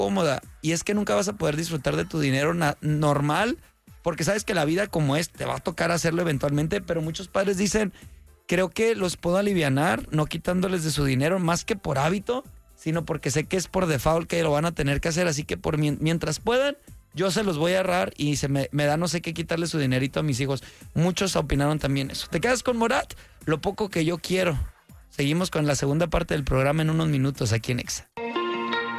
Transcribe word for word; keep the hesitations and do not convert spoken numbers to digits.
cómoda. Y es que nunca vas a poder disfrutar de tu dinero na- normal, porque sabes que la vida como es, te va a tocar hacerlo eventualmente, pero muchos padres dicen, creo que los puedo alivianar, no quitándoles de su dinero, más que por hábito, sino porque sé que es por default que lo van a tener que hacer, así que por mien- mientras puedan, yo se los voy a ahorrar y se me, me da no sé qué quitarle su dinerito a mis hijos. Muchos opinaron también eso. ¿Te quedas con Morat? Lo poco que yo quiero. Seguimos con la segunda parte del programa en unos minutos aquí en Exa.